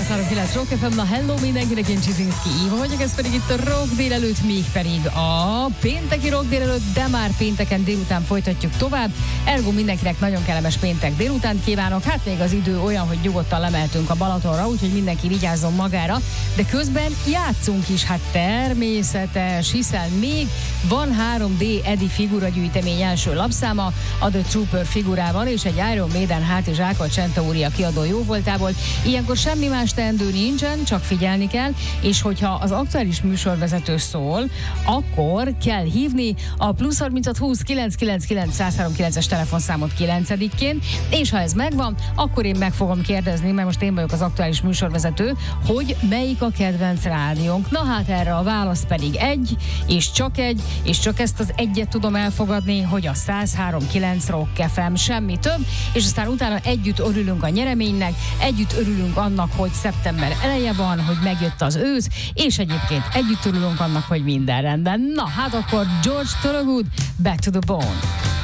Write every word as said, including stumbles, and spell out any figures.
százhárom kilenc Rock ef em, na hello mindenkinek, én Csizinszki Éva vagyok, ez pedig itt a Rock délelőtt, mégpedig a pénteki Rock délelőtt, de már pénteken délután folytatjuk tovább. Ergo mindenkinek nagyon kellemes péntek délutánt kívánok, hát még az idő olyan, hogy nyugodtan lemeltünk a Balatonra, úgyhogy mindenki vigyázzon magára, de közben játszunk is, hát természetes, hiszen még van három dé Eddie figuragyűjtemény első lapszáma, a The Trooper figurával és egy Iron Maiden hátizsák a Centauri a kiadó jóvoltából. Ilyenkor semmi más teendő nincsen, csak figyelni kell, és hogyha az aktuális műsorvezető szól, akkor kell hívni a plusz harminchat húsz kilenc kilenc kilenc száz három kilences telefonszámot kilencedikén, és ha ez megvan, akkor én meg fogom kérdezni, mert most én vagyok az aktuális műsorvezető, hogy melyik a kedvenc rádiónk. Na hát erre a válasz pedig egy, és csak egy, és csak ezt az egyet tudom elfogadni, hogy a száz három kilenc Rock ef em, semmi több, és aztán utána együtt örülünk a nyereménynek, együtt örülünk annak, hogy szeptember eleje van, hogy megjött az ősz, és egyébként együtt örülünk annak, hogy minden rendben. Na, hát akkor George Thorogood, Back to the Bone.